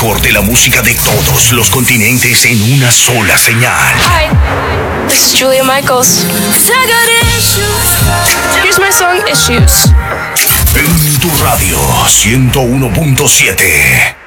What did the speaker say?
mejor de la música de todos los continentes en una sola señal. Hi, this is Julia Michaels. I got issues. Here's my song, Issues. En tu radio 101.7.